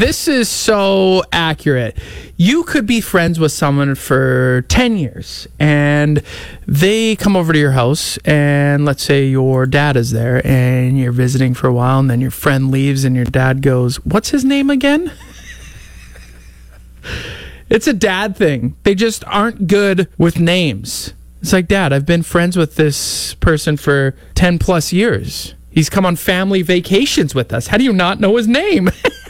This is so accurate. You could be friends with someone for 10 years and they come over to your house and let's say your dad is there and you're visiting for a while and then your friend leaves and your dad goes, what's his name again? It's a dad thing. They just aren't good with names. It's like, Dad, I've been friends with this person for 10 plus years. He's come on family vacations with us. How do you not know his name?